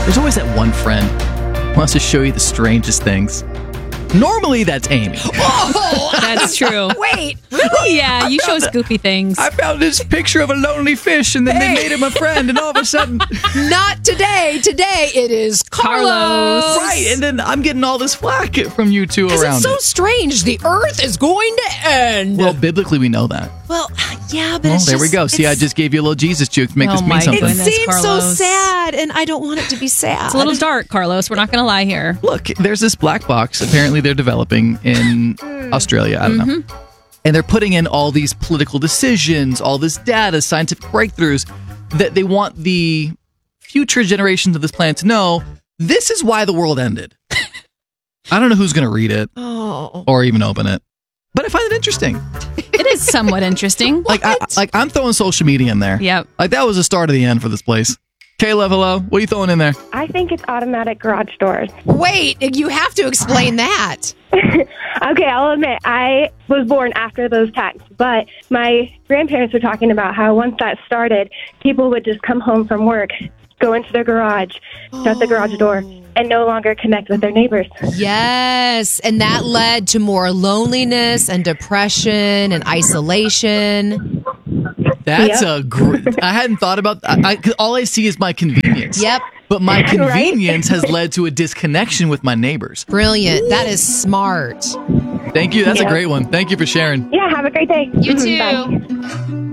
There's always that one friend who wants to show you the strangest things. Normally, that's Amy. Oh, That's true. wait, really? Yeah, you show us goofy things. I found this picture of a lonely fish, and then they made him a friend, and all of a sudden... Not today. Today it is Carlos. Right, and then I'm getting all this flack from you two around It's so it. strange. The earth is going to end. Well, biblically, we know that. Well, yeah, but Well, it's there we just- go. See, I it's- just gave you a little Jesus juke to make Oh this mean my something. It goodness, seems so Carlos. sad, and I don't want it to be sad. It's a little dark, Carlos. We're not going to lie here. Look, there's this black box. Apparently, they're developing in Australia. I don't know. And they're putting in all these political decisions, all this data, scientific breakthroughs that they want the future generations of this planet to know this is why the world ended. I don't know who's going to read it or even open it, but I find it interesting. It is somewhat interesting. I'm throwing social media in there. Yep. Like that was the start of the end for this place. Caleb, hello. What are you throwing in there? I think it's automatic garage doors. Wait, you have to explain that. Okay, I'll admit, I was born after those texts, but my grandparents were talking about how once that started, people would just come home from work, go into their garage, shut the garage door, and no longer connect with their neighbors. Yes, and that led to more loneliness and depression and isolation. That's a great. I hadn't thought about. All I see is my convenience. Yep. But my convenience has led to a disconnection with my neighbors. Brilliant. That is smart. Thank you. That's a great one. Thank you for sharing. Yeah, have a great day. You too. Bye.